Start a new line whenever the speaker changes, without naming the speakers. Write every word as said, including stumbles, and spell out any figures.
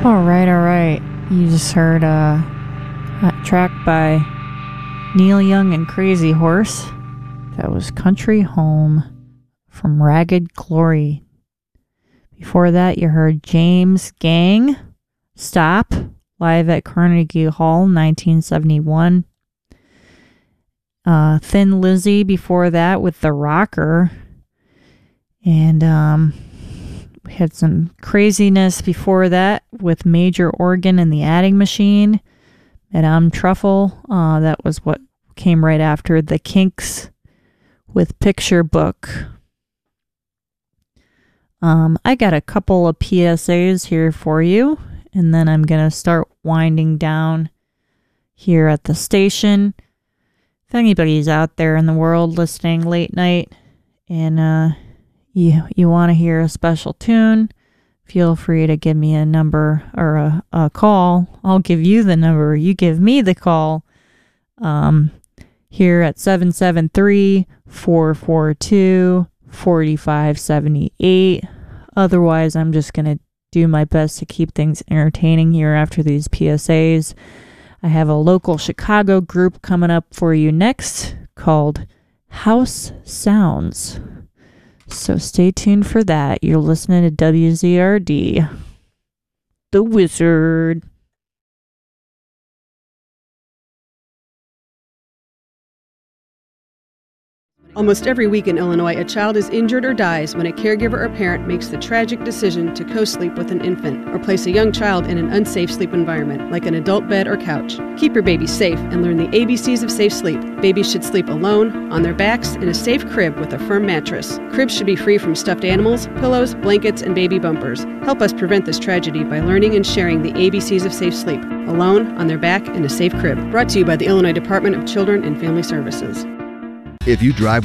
All right, all right. You just heard a hot track by Neil Young and Crazy Horse. That was Country Home from Ragged Glory. Before that, you heard James Gang, Stop, live at Carnegie Hall, nineteen seventy-one. Uh, Thin Lizzy before that with The Rocker. And um, we had some craziness before that with Major Organ and the Adding Machine. Madame Truffle, uh, that was what came right after The Kinks with Picture Book. Um, I got a couple of P S As here for you, and then I'm going to start winding down here at the station. If anybody's out there in the world listening late night and uh, you, you want to hear a special tune, feel free to give me a number or a, a call. I'll give you the number. You give me the call um, here at seven seven three, four four two, four five seven eight. Otherwise, I'm just going to do my best to keep things entertaining here after these P S As. I have a local Chicago group coming up for you next called House Sounds. So stay tuned for that. You're listening to W Z R D, The Wizard.
Almost every week in Illinois, a child is injured or dies when a caregiver or parent makes the tragic decision to co-sleep with an infant or place a young child in an unsafe sleep environment, like an adult bed or couch. Keep your baby safe and learn the A B Cs of safe sleep. Babies should sleep alone, on their backs, in a safe crib with a firm mattress. Cribs should be free from stuffed animals, pillows, blankets, and baby bumpers. Help us prevent this tragedy by learning and sharing the A B Cs of safe sleep. Alone, on their back, in a safe crib. Brought to you by the Illinois Department of Children and Family Services.
If you drive